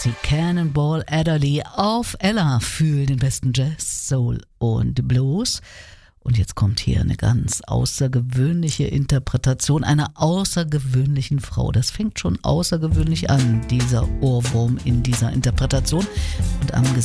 sie Cannonball Adderley auf Ella für den besten Jazz, Soul und Blues. Und jetzt kommt hier eine ganz außergewöhnliche Interpretation einer außergewöhnlichen Frau. Das fängt schon außergewöhnlich an, dieser Ohrwurm in dieser Interpretation. Und am